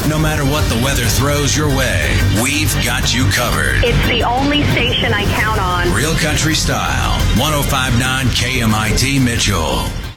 No matter what the weather throws your way, we've got you covered. It's the only station I count on. Real Country Style, 105.9 KMIT Mitchell.